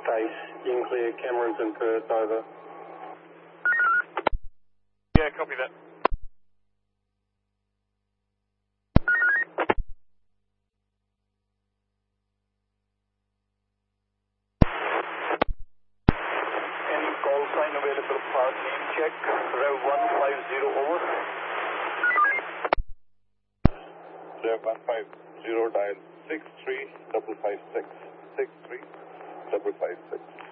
Base, in clear, cameras in Perth, over. Yeah, copy that. Any call sign available for name check, Rev 150 over. Rev 150, dial 63556, 63556.